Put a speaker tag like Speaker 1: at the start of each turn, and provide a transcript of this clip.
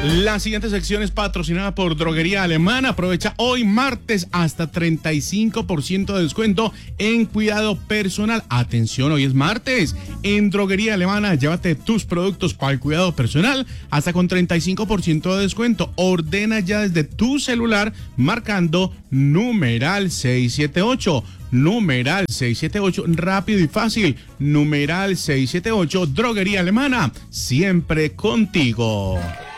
Speaker 1: La siguiente sección es patrocinada por Droguería Alemana. Aprovecha hoy martes hasta 35% de descuento en cuidado personal. Atención, hoy es martes. En Droguería Alemana, llévate tus productos para el cuidado personal hasta con 35% de descuento. Ordena ya desde tu celular marcando numeral 678. Numeral 678, rápido y fácil. Numeral 678, Droguería Alemana, siempre contigo.